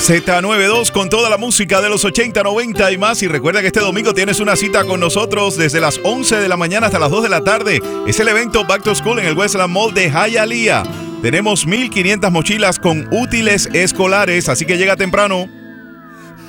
Z92 con toda la música de los 80, 90 y más. Y recuerda que este domingo tienes una cita con nosotros desde las 11 de la mañana hasta las 2 de la tarde. Es el evento Back to School en el Westland Mall de Hialeah. Tenemos 1,500 mochilas con útiles escolares, así que llega temprano.